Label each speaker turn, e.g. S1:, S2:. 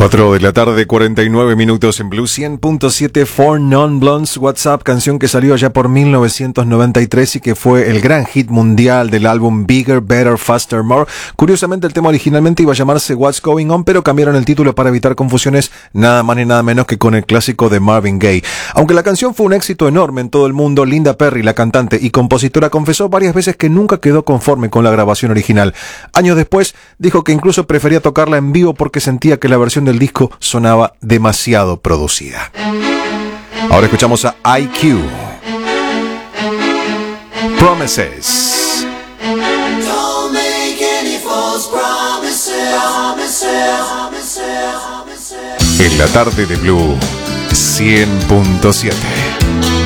S1: 4 de la tarde, 49 minutos en Blue 100.7. For Non-Blondes, WhatsApp, canción que salió allá por 1993 y que fue el gran hit mundial del álbum Bigger, Better, Faster, More. Curiosamente, el tema originalmente iba a llamarse What's Going On, pero cambiaron el título para evitar confusiones, nada más ni nada menos que con el clásico de Marvin Gaye. Aunque la canción fue un éxito enorme en todo el mundo, Linda Perry, la cantante y compositora, confesó varias veces que nunca quedó conforme con la grabación original. Años después, dijo que incluso prefería tocarla en vivo porque sentía que la versión del disco sonaba demasiado producida. Ahora escuchamos a IQ. Promises.
S2: Don't make any false promises.
S1: En la tarde de Blue 100.7.